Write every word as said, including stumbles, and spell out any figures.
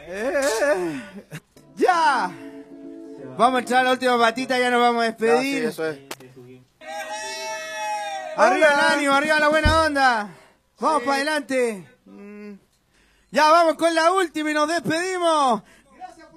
Eh, ¡Ya! Vamos a echar la última patita, ya nos vamos a despedir. Ya, sí, eso es. Arriba el ánimo, arriba la buena onda. Vamos Sí. para adelante. Ya vamos con la última y nos despedimos.